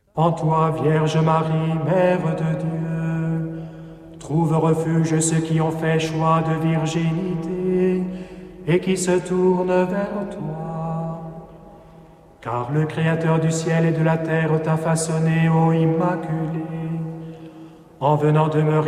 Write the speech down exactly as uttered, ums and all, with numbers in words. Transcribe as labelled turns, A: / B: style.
A: En toi, Vierge Marie, Mère de Dieu, trouve refuge ceux qui ont fait choix de virginité et qui se tournent vers toi. Car le Créateur du ciel et de la terre t'a façonné, ô Immaculée, en venant demeurer